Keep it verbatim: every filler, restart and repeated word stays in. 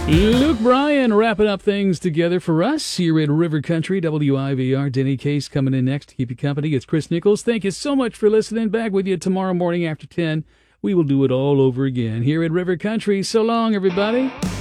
Luke Bryan wrapping up things together for us here at River Country, W I V R. Denny Case coming in next to keep you company. It's Chris Nichols. Thank you so much for listening. Back with you tomorrow morning after ten. We will do it all over again here at River Country. So long, everybody.